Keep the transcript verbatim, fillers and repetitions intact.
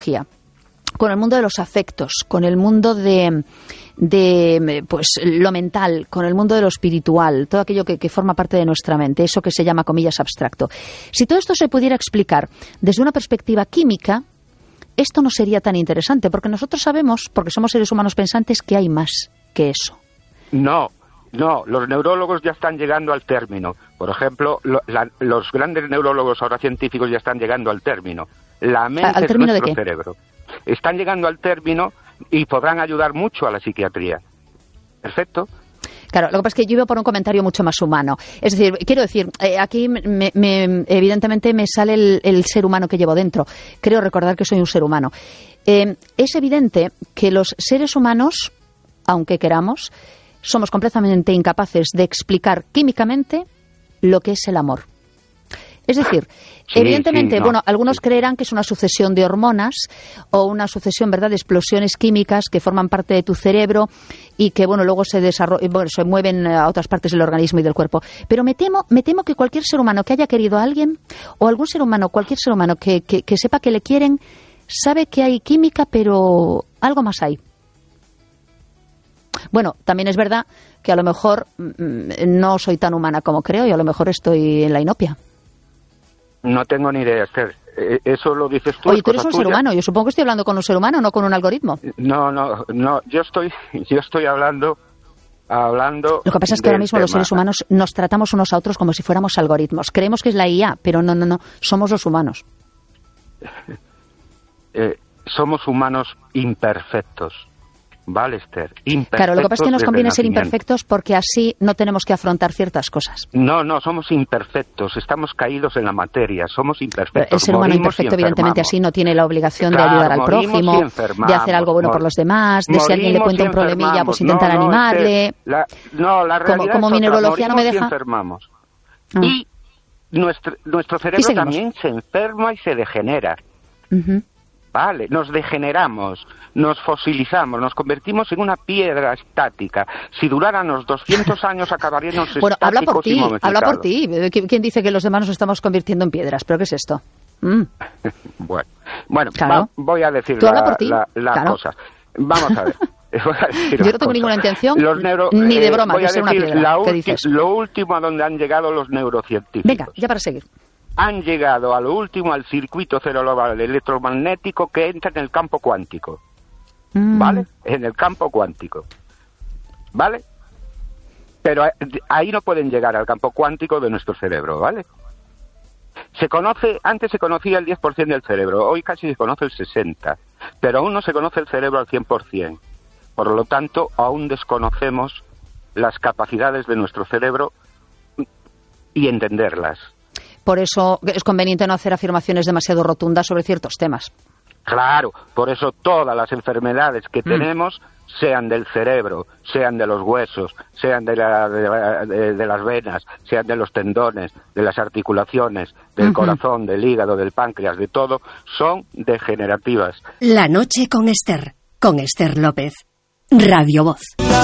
psicología, con el mundo de los afectos, con el mundo de, de pues lo mental, con el mundo de lo espiritual, todo aquello que, que forma parte de nuestra mente, eso que se llama, comillas, abstracto. Si todo esto se pudiera explicar desde una perspectiva química, esto no sería tan interesante, porque nosotros sabemos, porque somos seres humanos pensantes, que hay más que eso. No, no, los neurólogos ya están llegando al término. Por ejemplo, lo, la, los grandes neurólogos ahora científicos ya están llegando al término. La mente ¿Al término es nuestro de qué? cerebro. Están llegando al término y podrán ayudar mucho a la psiquiatría. Perfecto. Claro, lo que pasa es que yo iba por un comentario mucho más humano. Es decir, quiero decir, eh, aquí me, me, evidentemente me sale el, el ser humano que llevo dentro. Creo recordar que soy un ser humano. Eh, es evidente que los seres humanos, aunque queramos, somos completamente incapaces de explicar químicamente lo que es el amor. Es decir, sí, evidentemente, sí, no, bueno, algunos sí. creerán que es una sucesión de hormonas o una sucesión, ¿verdad?, de explosiones químicas que forman parte de tu cerebro y que, bueno, luego se desarrollan, bueno, se mueven a otras partes del organismo y del cuerpo. Pero me temo, me temo que cualquier ser humano que haya querido a alguien, o algún ser humano, cualquier ser humano que, que, que sepa que le quieren, sabe que hay química, pero algo más hay. Bueno, también es verdad que a lo mejor mmm, no soy tan humana como creo y a lo mejor estoy en la inopia. No tengo ni idea, Esther. Eso lo dices tú. Oye, tú eres un tuya. ser humano. Yo supongo que estoy hablando con un ser humano, no con un algoritmo. No, no, no. Yo estoy, yo estoy hablando, hablando. Lo que pasa es que ahora mismo tema. los seres humanos nos tratamos unos a otros como si fuéramos algoritmos. Creemos que es la I A, pero no, no, no. Somos los humanos. eh, somos humanos imperfectos. Vale, Esther. Claro, lo que pasa es que nos conviene ser imperfectos porque así no tenemos que afrontar ciertas cosas. No, no, somos imperfectos, estamos caídos en la materia, somos imperfectos. El ser humano imperfecto, evidentemente, así no tiene la obligación claro, de ayudar al prójimo, de hacer algo bueno por los demás, de si alguien le cuenta un problemilla, pues intentar no, no, animarle. La, no, la realidad como, como es mi otra, neurología no me deja. Y enfermamos. Ah. Y nuestro, nuestro cerebro también se enferma y se degenera. Uh-huh. Vale, nos degeneramos, nos fosilizamos, nos convertimos en una piedra estática. Si duráramos doscientos años acabaríamos bueno, estáticos habla por ti, y momentizados. Habla por ti. ¿Quién dice que los demás nos estamos convirtiendo en piedras? ¿Pero qué es esto? Mm. bueno, bueno claro. va, voy a decir la, la, ti? la, las claro. cosas. Vamos a ver. Yo no tengo cosas. ninguna intención, neuro, ni de broma, eh, de ser una piedra. La ¿Qué dices? Lo último a donde han llegado los neurocientíficos. Venga, ya para seguir. Han llegado a lo último al circuito cerebral electromagnético que entra en el campo cuántico. Mm. ¿Vale? En el campo cuántico. ¿Vale? Pero ahí no pueden llegar al campo cuántico de nuestro cerebro, ¿vale? Se conoce, antes se conocía el diez por ciento del cerebro, hoy casi se conoce el sesenta por ciento, pero aún no se conoce el cerebro al cien por ciento. Por lo tanto, aún desconocemos las capacidades de nuestro cerebro y entenderlas. Por eso es conveniente no hacer afirmaciones demasiado rotundas sobre ciertos temas. Claro, por eso todas las enfermedades que mm. tenemos, sean del cerebro, sean de los huesos, sean de, la, de, de, de las venas, sean de los tendones, de las articulaciones, del uh-huh. corazón, del hígado, del páncreas, de todo, son degenerativas. La noche con Esther, con Esther López. Radio Voz.